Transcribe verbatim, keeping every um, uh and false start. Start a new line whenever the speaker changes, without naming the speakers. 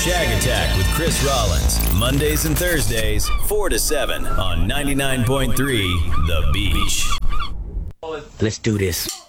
Shag Attack with Chris Rollins, Mondays and Thursdays, four to seven on ninety-nine point three The Beach.
Let's do this.